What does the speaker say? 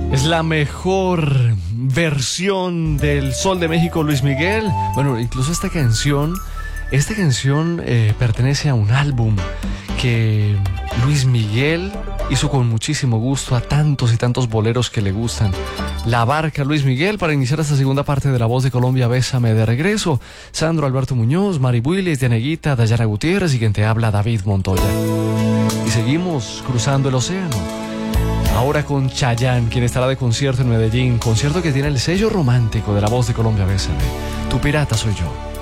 Es la mejor versión del Sol de México, Luis Miguel. Bueno, incluso esta canción pertenece a un álbum que Luis Miguel hizo con muchísimo gusto a tantos y tantos boleros que le gustan. La Barca, Luis Miguel, para iniciar esta segunda parte de La Voz de Colombia, Bésame de regreso. Sandro Alberto Muñoz, Mari Willis, Dianeguita, Dayana Gutiérrez y quien te habla, David Montoya. Y seguimos cruzando el océano. Ahora con Chayanne, quien estará de concierto en Medellín. Concierto que tiene el sello romántico de La Voz de Colombia, Bésame. Tu pirata soy yo.